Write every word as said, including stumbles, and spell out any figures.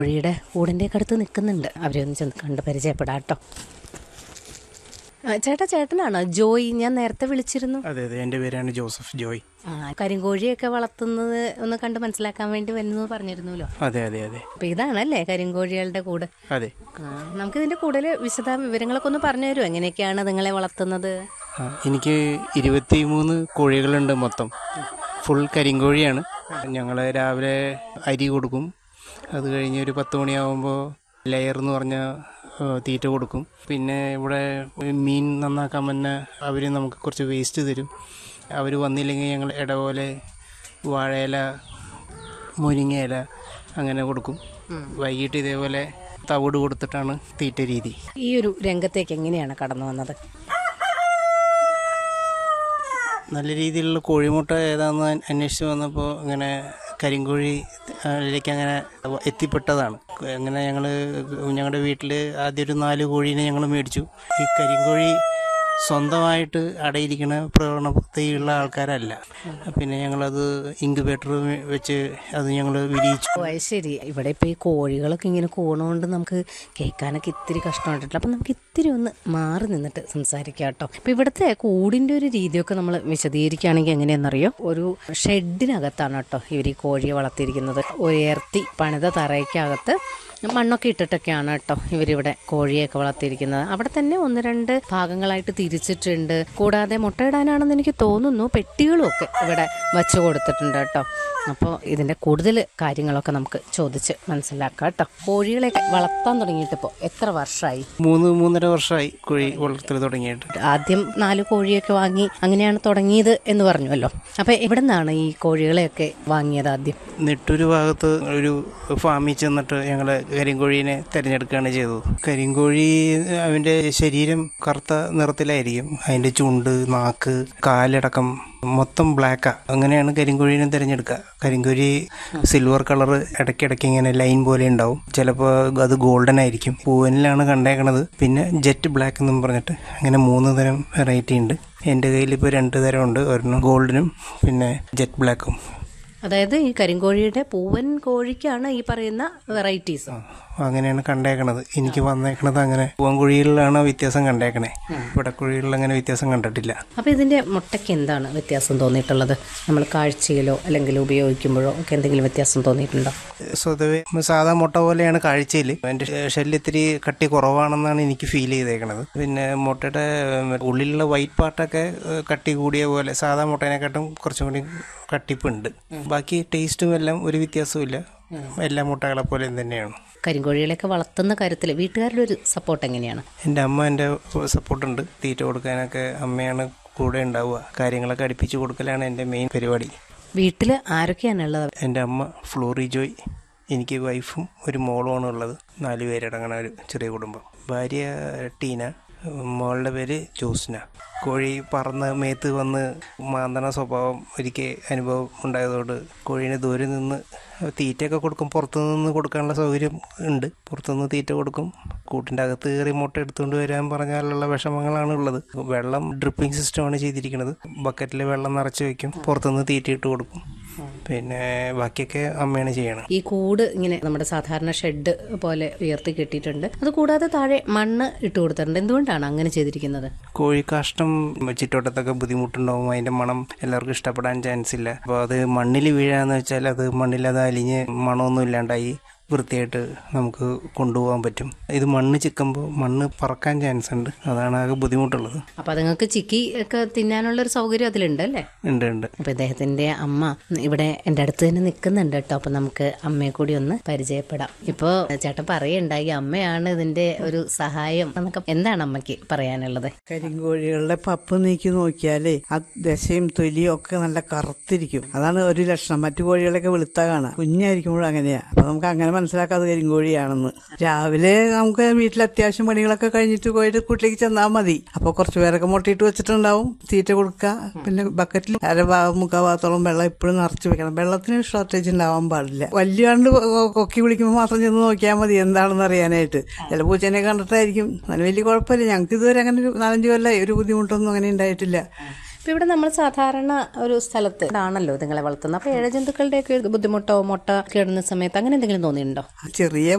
കോഴിയുടെ കൂടിൻ്റെ അടുത്ത് നിൽക്കുന്നുണ്ട്. അവരെ ഒന്ന് ചെന്ന് കണ്ട് പരിചയപ്പെടാം കേട്ടോ. ചേട്ടാ ചേട്ടനാണോ ജോയ്? ഞാൻ നേരത്തെ വിളിച്ചിരുന്നു. അതെ അതെ, എൻ്റെ പേരാണ് ജോസഫ് ജോയ്. ആ, കരിങ്കോഴിയൊക്കെ വളർത്തുന്നത് ഒന്ന് കണ്ട് മനസ്സിലാക്കാൻ വേണ്ടി വരുന്നു പറഞ്ഞിരുന്നല്ലോ. അതെ അതെ അതെ. അപ്പൊ ഇതാണല്ലേ കരിങ്കോഴികളുടെ കൂട്? അതെ. നമുക്ക് ഇതിന്റെ കൂടുതൽ വിശദ വിവരങ്ങളൊക്കെ ഒന്ന് പറഞ്ഞു തരുമോ? എങ്ങനെയൊക്കെയാണ് നിങ്ങളെ വളർത്തുന്നത്? എനിക്ക് ഇരുപത്തി മൂന്ന് കോഴികളുണ്ട് മൊത്തം. ഫുൾ കരിങ്കോഴിയാണ്. ഞങ്ങൾ രാവിലെ അരി കൊടുക്കും. അത് കഴിഞ്ഞ് ഒരു പത്ത് മണിയാകുമ്പോൾ ലെയർ എന്ന് പറഞ്ഞ തീറ്റ കൊടുക്കും. പിന്നെ ഇവിടെ മീൻ നന്നാക്കാൻ തന്നെ അവർ നമുക്ക് കുറച്ച് വേസ്റ്റ് തരും. അവർ വന്നില്ലെങ്കിൽ ഞങ്ങൾ ഇടപോലെ വാഴയില, മുരിങ്ങയില അങ്ങനെ കൊടുക്കും. വൈകിട്ട് ഇതേപോലെ തവിട് കൊടുത്തിട്ടാണ് തീറ്റ രീതി. ഈ ഒരു രംഗത്തേക്ക് എങ്ങനെയാണ് കടന്നു വന്നത്? നല്ല രീതിയിലുള്ള കോഴിമുട്ട ഏതാണെന്ന് അന്വേഷിച്ച് വന്നപ്പോൾ ഇങ്ങനെ കരിങ്കോഴിയിലേക്ക് അങ്ങനെ എത്തിപ്പെട്ടതാണ്. അങ്ങനെ ഞങ്ങൾ ഞങ്ങളുടെ വീട്ടിൽ ആദ്യം ഒരു നാല് കോഴീനെ ഞങ്ങൾ മേടിച്ചു. ഈ കരിങ്കോഴി സ്വന്തമായിട്ട് അടയിരിക്കുന്ന പ്രവണതയുള്ള ആൾക്കാരല്ല. പിന്നെ ഞങ്ങളത് ഇൻക്യുബേറ്റർ വെച്ച് അത് ഞങ്ങൾ വിരിയിച്ചു. ഓ അത് ശരി. ഇവിടെ ഇപ്പോൾ ഈ കോഴികളൊക്കെ ഇങ്ങനെ കൂണുകൊണ്ട് നമുക്ക് കേൾക്കാനൊക്കെ ഇത്തിരി കഷ്ടമായിട്ടില്ല. അപ്പം നമുക്ക് ഇത്തിരി ഒന്ന് മാറി നിന്നിട്ട് സംസാരിക്കാം കേട്ടോ. അപ്പം ഇവിടുത്തെ കൂടിൻ്റെ ഒരു രീതിയൊക്കെ നമ്മൾ വിശദീകരിക്കുകയാണെങ്കിൽ എങ്ങനെയാണെന്നറിയോ? ഒരു ഷെഡിനകത്താണ് കേട്ടോ ഇവർ ഈ കോഴിയെ വളർത്തിയിരിക്കുന്നത്. ഉയർത്തി പണിത തറയ്ക്കകത്ത് മണ്ണൊക്കെ ഇട്ടിട്ടൊക്കെയാണ് കേട്ടോ ഇവരിവിടെ കോഴിയൊക്കെ വളർത്തിയിരിക്കുന്നത്. അവിടെ തന്നെ ഒന്ന് രണ്ട് ഭാഗങ്ങളായിട്ട് തിരിച്ചിട്ടുണ്ട്. കൂടാതെ മുട്ടയിടാനാണെന്ന് എനിക്ക് തോന്നുന്നു പെട്ടികളും ഒക്കെ ഇവിടെ വച്ചു കൊടുത്തിട്ടുണ്ട് കേട്ടോ. അപ്പോൾ ഇതിൻ്റെ കൂടുതൽ കാര്യങ്ങളൊക്കെ നമുക്ക് ചോദിച്ച് മനസ്സിലാക്കാം കേട്ടോ. കോഴികളെയൊക്കെ വളർത്താൻ തുടങ്ങിയിട്ടിപ്പോൾ എത്ര വർഷമായി? മൂന്ന് മൂന്നര വർഷമായി കോഴി വളർത്തൽ തുടങ്ങിയിട്ട്. ആദ്യം നാല് കോഴിയൊക്കെ വാങ്ങി അങ്ങനെയാണ് തുടങ്ങിയത് എന്ന് പറഞ്ഞുവല്ലോ. അപ്പോൾ എവിടെ നിന്നാണ് ഈ കോഴികളെയൊക്കെ വാങ്ങിയത്? ആദ്യം നെട്ടൂര് ഭാഗത്ത് ഒരു ഫാമിൽ ചെന്നിട്ട് ഞങ്ങൾ കരിങ്കോഴീനെ തിരഞ്ഞെടുക്കുകയാണ് ചെയ്തത്. കരിങ്കോഴി അവൻ്റെ ശരീരം കറുത്ത നിറത്തിലായിരിക്കും. അതിൻ്റെ ചുണ്ട്, നാക്ക്, കാലടക്കം മൊത്തം ബ്ലാക്കാ. അങ്ങനെയാണ് കരിങ്കോഴീനെ തിരഞ്ഞെടുക്കുക. കരിങ്കോഴി സിൽവർ കളർ ഇടയ്ക്കിടയ്ക്ക് ഇങ്ങനെ ലൈൻ പോലെ ഉണ്ടാവും. ചിലപ്പോൾ അത് ഗോൾഡൻ ആയിരിക്കും. പൂവനിലാണ് കണ്ടേക്കണത്. പിന്നെ ജെറ്റ് ബ്ലാക്ക് എന്നും പറഞ്ഞിട്ട് അങ്ങനെ മൂന്ന് തരം വെറൈറ്റി ഉണ്ട്. എൻ്റെ കയ്യിൽ ഇപ്പോൾ രണ്ട് തരമുണ്ട്. ഒരെണ്ണം ഗോൾഡനും പിന്നെ ജെറ്റ് ബ്ലാക്കും. അതായത് ഈ കരിങ്കോഴിയുടെ പൂവൻ കോഴിക്കാണ് ഈ പറയുന്ന വെറൈറ്റീസ്. അങ്ങനെയാണ് കണ്ടേക്കണത്. എനിക്ക് വന്നേക്കണത് അങ്ങനെ പൂവൻ കോഴികളിലാണ് വ്യത്യാസം കണ്ടേക്കണേ. പിടക്കോഴികളിൽ അങ്ങനെ വ്യത്യാസം കണ്ടിട്ടില്ല. അപ്പോൾ ഇതിൻ്റെ മുട്ടയ്ക്ക് എന്താണ് വ്യത്യാസം തോന്നിയിട്ടുള്ളത്? നമ്മൾ കാഴ്ചയിലോ അല്ലെങ്കിൽ ഉപയോഗിക്കുമ്പോഴോ ഒക്കെ എന്തെങ്കിലും വ്യത്യാസം തോന്നിയിട്ടുണ്ടോ? സ്വതവേ സാധാ മുട്ട പോലെയാണ് കാഴ്ചയിൽ. എൻ്റെ ഷെല്ല് ഇത്തിരി കട്ടി കുറവാണെന്നാണ് എനിക്ക് ഫീൽ ചെയ്തേക്കണത്. പിന്നെ മുട്ടയുടെ ഉള്ളിലുള്ള വൈറ്റ് പാർട്ടൊക്കെ കട്ടി കൂടിയ പോലെ സാധാ മുട്ടേനെക്കാട്ടും കുറച്ചും കൂടി കട്ടിപ്പുണ്ട്. ബാക്കി ടേസ്റ്റും എല്ലാം ഒരു വ്യത്യാസവും ഇല്ല. എല്ലാ മുട്ടകളെ പോലെ തന്നെയാണ്. കരിങ്കോഴികളെയൊക്കെ വളർത്തുന്ന കാര്യത്തിൽ വീട്ടുകാരുടെ ഒരു സപ്പോർട്ട് എങ്ങനെയാണ്? എൻ്റെ അമ്മ എൻ്റെ സപ്പോർട്ടുണ്ട്. തീറ്റ കൊടുക്കാനൊക്കെ അമ്മയാണ് കൂടെ ഉണ്ടാവുക. കാര്യങ്ങളൊക്കെ അടുപ്പിച്ച് കൊടുക്കലാണ് എൻ്റെ മെയിൻ പരിപാടി. വീട്ടിൽ ആരൊക്കെയാണുള്ളത്? എൻ്റെ അമ്മ ഫ്ലോറി ജോയ്, എനിക്ക് വൈഫും ഒരു മോളുമാണ് ഉള്ളത്. നാല് പേരടങ്ങണ ഒരു ചെറിയ കുടുംബം. ഭാര്യ ടീന, മോളുടെ പേര് ജോസ്ന. കോഴി പറന്ന് മേത്ത് വന്ന് മാന്തണ സ്വഭാവം ഒരിക്കൽ അനുഭവം ഉണ്ടായതുകൊണ്ട് കോഴീനെ ദൂരെ നിന്ന് തീറ്റയൊക്കെ കൊടുക്കും. പുറത്തുനിന്ന് കൊടുക്കാനുള്ള സൗകര്യം ഉണ്ട്. പുറത്തുനിന്ന് തീറ്റ കൊടുക്കും. കൂട്ടിൻ്റെ അകത്ത് കയറി മുട്ട എടുത്തുകൊണ്ട് വരാൻ പറഞ്ഞാലുള്ള വിഷമങ്ങളാണ് ഉള്ളത്. വെള്ളം ഡ്രിപ്പിംഗ് സിസ്റ്റമാണ് ചെയ്തിരിക്കുന്നത്. ബക്കറ്റിൽ വെള്ളം നിറച്ച് വയ്ക്കും. പുറത്തുനിന്ന് തീറ്റ ഇട്ട് കൊടുക്കും. പിന്നെ ബാക്കിയൊക്കെ അമ്മയാണ് ചെയ്യണം. ഈ കൂട് ഇങ്ങനെ നമ്മുടെ സാധാരണ ഷെഡ് പോലെ ഉയർത്തി കെട്ടിയിട്ടുണ്ട്. അത് കൂടാതെ താഴെ മണ്ണ് ഇട്ട് കൊടുത്തിട്ടുണ്ട്. എന്തുകൊണ്ടാണ് അങ്ങനെ ചെയ്തിരിക്കുന്നത്? കോഴിക്കാഷ്ടം ചുറ്റോട്ടത്തൊക്കെ ബുദ്ധിമുട്ടുണ്ടാവും. അതിൻ്റെ മണം എല്ലാവർക്കും ഇഷ്ടപ്പെടാൻ ചാൻസ് ഇല്ല. അപ്പോൾ അത് മണ്ണിൽ വീഴാന്ന് വെച്ചാൽ അത് മണ്ണിൽ അത് അലിഞ്ഞ് മണമൊന്നും ഇല്ലാണ്ടായി വൃത്തിയായിട്ട് നമുക്ക് കൊണ്ടുപോകാൻ പറ്റും. ഇത് മണ്ണ് ചിക്കുമ്പോൾ മണ്ണ് പറക്കാൻ ചാൻസ് ഉണ്ട്. അതാണ് ആകെ ബുദ്ധിമുട്ടുള്ളത്. അപ്പോൾ അതുങ്ങൾക്ക് ചിക്കി ഒക്കെ തിന്നാനുള്ള ഒരു സൗകര്യം അതിലുണ്ട് അല്ലേ? ഉണ്ട് ഉണ്ട്. അപ്പോൾ ഇദ്ദേഹത്തിൻ്റെ അമ്മ ഇവിടെ എൻ്റെ അടുത്ത് തന്നെ നിൽക്കുന്നുണ്ട് കേട്ടോ. അപ്പോൾ നമുക്ക് അമ്മയെ കൂടി ഒന്ന് പരിചയപ്പെടാം. ഇപ്പോൾ ചേട്ടൻ പറയുണ്ടായി അമ്മയാണ് ഇതിൻ്റെ ഒരു സഹായം എന്നൊക്കെ. എന്താണ് അമ്മയ്ക്ക് പറയാനുള്ളത്? കരിങ്കോഴികളുടെ പപ്പ് നീക്കി നോക്കിയാലേ ആ ദശയും തൊലിയും ഒക്കെ നല്ല കറുത്തിരിക്കും. അതാണ് ഒരു ലക്ഷണം. മറ്റു കോഴികളൊക്കെ വെളുത്ത കാണാം. കുഞ്ഞായിരിക്കുമ്പോഴും അങ്ങനെയാ. അപ്പോൾ നമുക്ക് അങ്ങനെ മനസ്സിലാക്കാതെ കരിങ്കോഴിയാണെന്ന്. രാവിലെ നമുക്ക് വീട്ടിൽ അത്യാവശ്യം പണികളൊക്കെ കഴിഞ്ഞിട്ട് പോയിട്ട് കൂട്ടിലേക്ക് ചെന്നാൽ മതി. അപ്പോൾ കുറച്ച് പേരൊക്കെ മുട്ടയിട്ട് വെച്ചിട്ടുണ്ടാവും. തീറ്റ കൊടുക്കുക. പിന്നെ ബക്കറ്റിൽ അരഭാഗം മുക്കാൽ ഭാഗത്തോളം വെള്ളം എപ്പോഴും നിറച്ച് വെക്കണം. വെള്ളത്തിന് ഷോർട്ടേജ് ഉണ്ടാവാൻ പാടില്ല. വലിയാണ്ട് കൊക്കി വിളിക്കുമ്പോൾ മാത്രം ചെന്ന് നോക്കിയാൽ മതി എന്താണെന്ന് അറിയാനായിട്ട്. ചില പൂച്ചേനെ കണ്ടിട്ടായിരിക്കും. അതിന് വലിയ കുഴപ്പമില്ല. ഞങ്ങൾക്ക് ഇതുവരെ അങ്ങനെ ഒരു നാലഞ്ച് കൊല്ലം ഒരു ബുദ്ധിമുട്ടൊന്നും അങ്ങനെ ഉണ്ടായിട്ടില്ല. അപ്പോൾ ഇവിടെ നമ്മൾ സാധാരണ ഒരു സ്ഥലത്ത് ആണല്ലോ ഇതുങ്ങളെ വളർത്തുന്നത്. അപ്പോൾ ഇഴജന്തുക്കളുടെയൊക്കെ ബുദ്ധിമുട്ടോ മുട്ട കിടുന്ന സമയത്ത് അങ്ങനെ എന്തെങ്കിലും തോന്നിയിട്ടുണ്ടോ? ചെറിയ